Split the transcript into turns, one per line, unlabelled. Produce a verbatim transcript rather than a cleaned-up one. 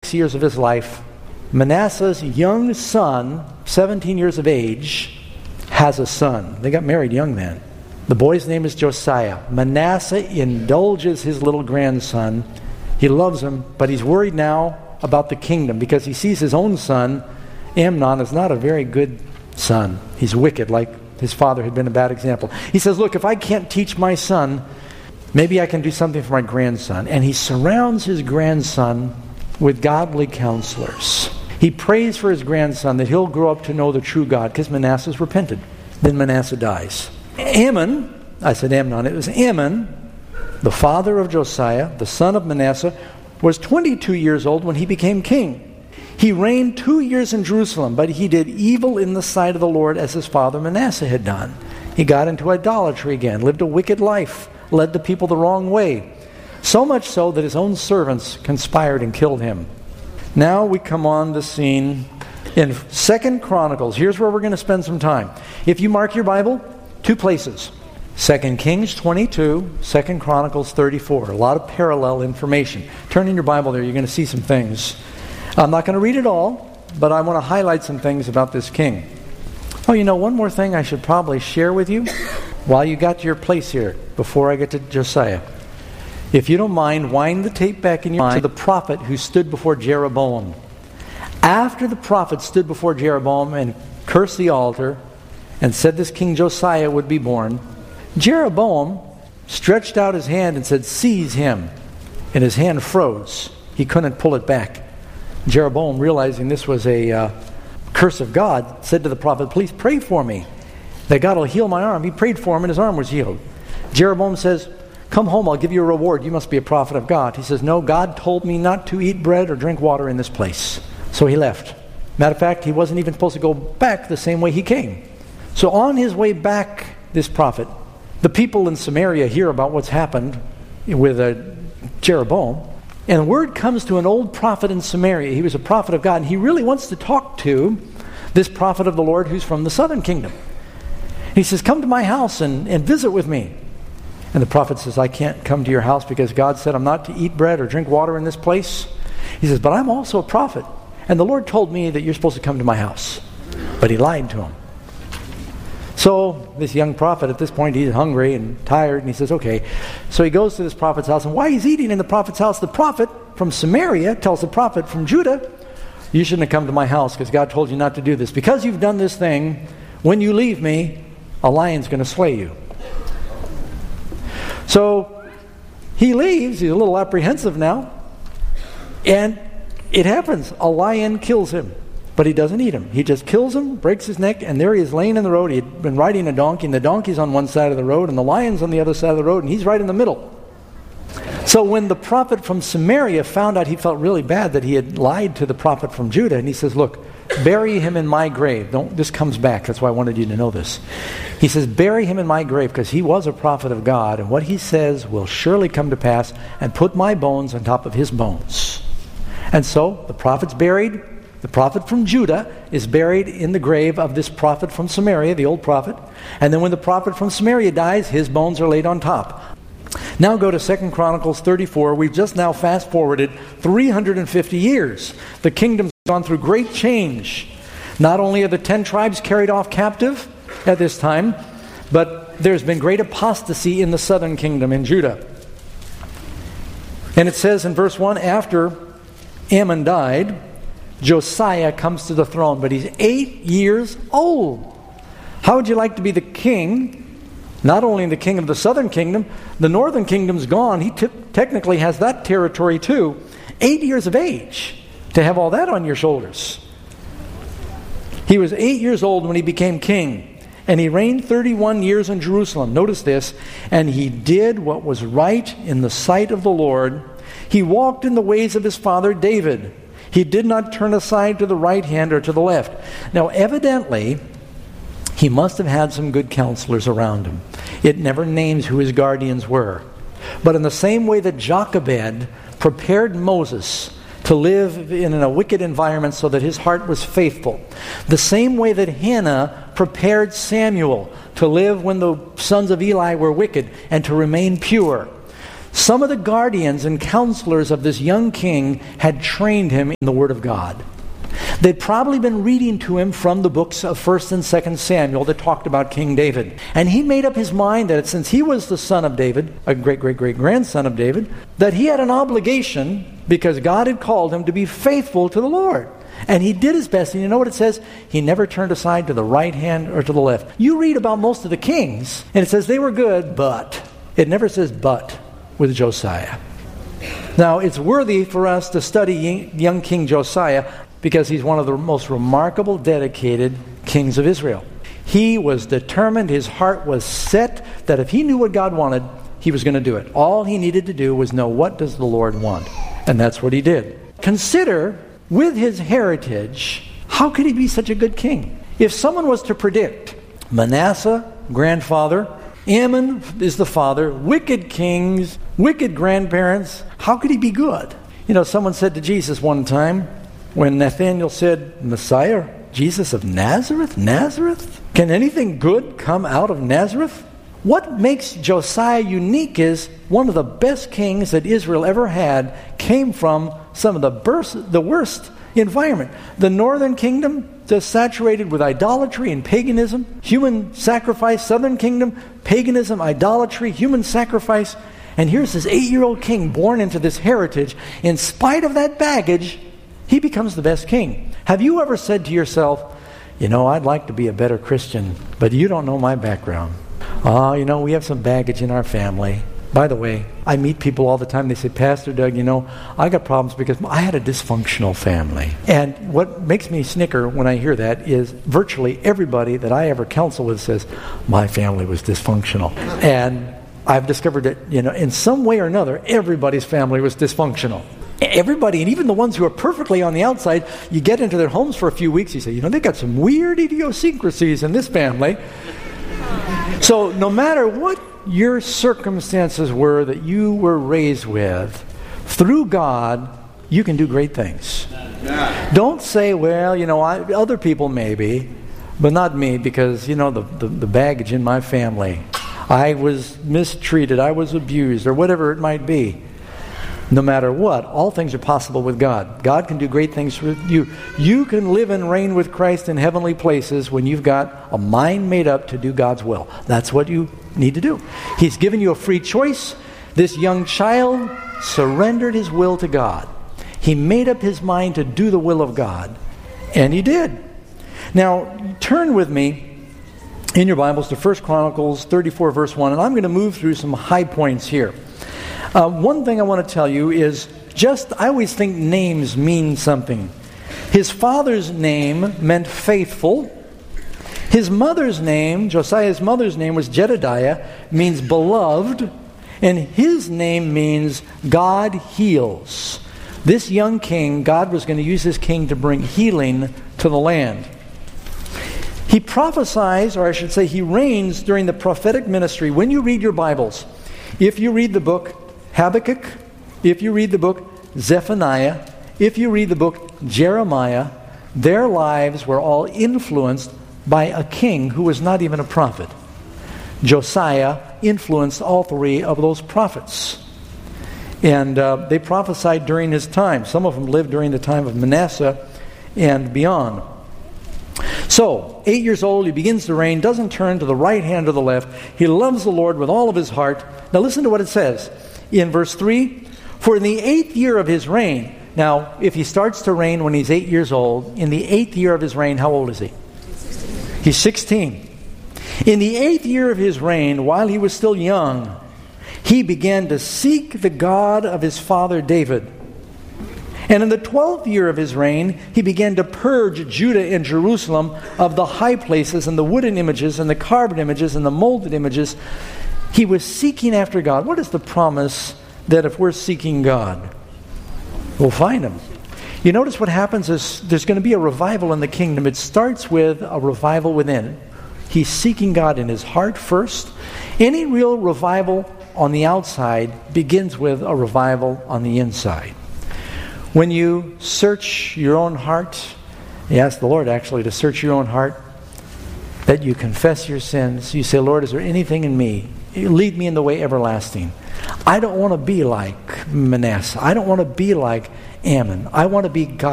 years of his life, Manasseh's young son, seventeen years of age, has a son. They got married young then. The boy's name is Josiah. Manasseh indulges his little grandson. He loves him, but he's worried now about the kingdom because he sees his own son, Amnon, is not a very good son. He's wicked, like his father had been a bad example. He says, look, if I can't teach my son, maybe I can do something for my grandson. And he surrounds his grandson with godly counselors. He prays for his grandson that he'll grow up to know the true God, because Manasseh's repented. Then Manasseh dies. Amon, I said Amnon, it was Amon, the father of Josiah, the son of Manasseh, was twenty-two years old when he became king. He reigned two years in Jerusalem, but he did evil in the sight of the Lord as his father Manasseh had done. He got into idolatry again, lived a wicked life, led the people the wrong way. So much so that his own servants conspired and killed him. Now we come on the scene in Second Chronicles. Here's where we're going to spend some time. If you mark your Bible, two places. Second Kings twenty-two, Second Chronicles thirty-four. A lot of parallel information. Turn in your Bible there, you're going to see some things. I'm not going to read it all, but I want to highlight some things about this king. Oh, you know, one more thing I should probably share with you while you got to your place here, before I get to Josiah. If you don't mind, wind the tape back in your mind to the prophet who stood before Jeroboam. After the prophet stood before Jeroboam and cursed the altar and said this King Josiah would be born, Jeroboam stretched out his hand and said, seize him. And his hand froze. He couldn't pull it back. Jeroboam, realizing this was a uh, curse of God, said to the prophet, please pray for me, that God will heal my arm. He prayed for him and his arm was healed. Jeroboam says, come home, I'll give you a reward. You must be a prophet of God. He says, no, God told me not to eat bread or drink water in this place. So he left. Matter of fact, he wasn't even supposed to go back the same way he came. So on his way back, this prophet, the people in Samaria hear about what's happened with uh, Jeroboam. And word comes to an old prophet in Samaria. He was a prophet of God, and he really wants to talk to this prophet of the Lord who's from the southern kingdom. He says, come to my house and, and visit with me. And the prophet says, I can't come to your house because God said I'm not to eat bread or drink water in this place. He says, but I'm also a prophet. And the Lord told me that you're supposed to come to my house. But he lied to him. So this young prophet, at this point, he's hungry and tired, and he says, okay. So he goes to this prophet's house, and while he's eating in the prophet's house, the prophet from Samaria tells the prophet from Judah, you shouldn't have come to my house because God told you not to do this. Because you've done this thing, when you leave me, a lion's going to slay you. So he leaves. He's a little apprehensive now. And it happens. A lion kills him. But he doesn't eat him. He just kills him, breaks his neck, and there he is laying in the road. He had been riding a donkey, and the donkey's on one side of the road, and the lion's on the other side of the road, and he's right in the middle. So when the prophet from Samaria found out, he felt really bad that he had lied to the prophet from Judah, and he says, look, bury him in my grave. Don't, this comes back. That's why I wanted you to know this. He says, bury him in my grave, because he was a prophet of God, and what he says will surely come to pass, and put my bones on top of his bones. And so the prophet's buried. The prophet from Judah is buried in the grave of this prophet from Samaria, the old prophet. And then when the prophet from Samaria dies, his bones are laid on top. Now go to Second Chronicles thirty-four. We've just now fast-forwarded three hundred fifty years. The kingdom's gone through great change. Not only are the ten tribes carried off captive at this time, but there's been great apostasy in the southern kingdom in Judah. And it says in verse one, after Amon died, Josiah comes to the throne, but he's eight years old. How would you like to be the king? Not only the king of the southern kingdom, the northern kingdom's gone. He t- technically has that territory too. Eight years of age to have all that on your shoulders. He was eight years old when he became king, and he reigned thirty-one years in Jerusalem. Notice this. And he did what was right in the sight of the Lord. He walked in the ways of his father David. He did not turn aside to the right hand or to the left. Now, evidently, he must have had some good counselors around him. It never names who his guardians were. But in the same way that Jochebed prepared Moses to live in a wicked environment so that his heart was faithful, the same way that Hannah prepared Samuel to live when the sons of Eli were wicked and to remain pure, Some of the guardians and counselors of this young king had trained him in the Word of God. They'd probably been reading to him from the books of First and Second Samuel that talked about King David. And he made up his mind that since he was the son of David, a great-great-great-grandson of David, that he had an obligation, because God had called him, to be faithful to the Lord. And he did his best. And you know what it says? He never turned aside to the right hand or to the left. You read about most of the kings, and it says they were good, but. It never says but with Josiah. Now, it's worthy for us to study young King Josiah because he's one of the most remarkable, dedicated kings of Israel. He was determined, his heart was set, that if he knew what God wanted, he was going to do it. All he needed to do was know, what does the Lord want? And that's what he did. Consider, with his heritage, how could he be such a good king? If someone was to predict Manasseh, grandfather, Ammon is the father, wicked kings, wicked grandparents, how could he be good? You know, someone said to Jesus one time, when Nathanael said, Messiah, Jesus of Nazareth? Nazareth? Can anything good come out of Nazareth? What makes Josiah unique is one of the best kings that Israel ever had came from some of the, burst, the worst environment. The northern kingdom, just saturated with idolatry and paganism, human sacrifice. Southern kingdom, paganism, idolatry, human sacrifice. And here's this eight-year-old king born into this heritage. In spite of that baggage, he becomes the best king. Have you ever said to yourself, you know, I'd like to be a better Christian, but you don't know my background. Oh, you know, we have some baggage in our family. By the way, I meet people all the time. They say, Pastor Doug, you know, I got problems because I had a dysfunctional family. And what makes me snicker when I hear that is virtually everybody that I ever counsel with says, my family was dysfunctional. And I've discovered that, you know, in some way or another, everybody's family was dysfunctional. Everybody, and even the ones who are perfectly on the outside, you get into their homes for a few weeks, you say, you know, they got some weird idiosyncrasies in this family. So no matter what your circumstances were that you were raised with, through God, you can do great things. Yeah. Don't say, well, you know, I, other people maybe, but not me, because, you know, the, the, the baggage in my family. I was mistreated, I was abused, or whatever it might be. No matter what, all things are possible with God. God can do great things with you. You can live and reign with Christ in heavenly places when you've got a mind made up to do God's will. That's what you need to do. He's given you a free choice. This young child surrendered his will to God. He made up his mind to do the will of God. And he did. Now, turn with me in your Bibles to First Chronicles thirty-four, verse one. And I'm going to move through some high points here. Uh, one thing I want to tell you is just, I always think names mean something. His father's name meant faithful. His mother's name, Josiah's mother's name was Jedediah, means beloved. And his name means God heals. This young king, God was going to use this king to bring healing to the land. He prophesies, or I should say he reigns during the prophetic ministry. When you read your Bibles, if you read the book Habakkuk, if you read the book Zephaniah, if you read the book Jeremiah, their lives were all influenced by a king who was not even a prophet. Josiah influenced all three of those prophets. And uh, they prophesied during his time. Some of them lived during the time of Manasseh and beyond. So, eight years old, he begins to reign, doesn't turn to the right hand or the left. He loves the Lord with all of his heart. Now listen to what it says in verse three. For in the eighth year of his reign, now if he starts to reign when he's eight years old, in the eighth year of his reign, how old is he? He's sixteen. In the eighth year of his reign, while he was still young, he began to seek the God of his father David. And in the twelfth year of his reign, he began to purge Judah and Jerusalem of the high places and the wooden images and the carved images and the molded images. He was seeking after God. What is the promise that if we're seeking God, we'll find Him? You notice what happens is there's going to be a revival in the kingdom. It starts with a revival within. He's seeking God in his heart first. Any real revival on the outside begins with a revival on the inside. When you search your own heart, you ask the Lord actually to search your own heart, that you confess your sins. You say, Lord, is there anything in me, lead me in the way everlasting. I don't want to be like Manasseh. I don't want to be like Ammon. I want to be God.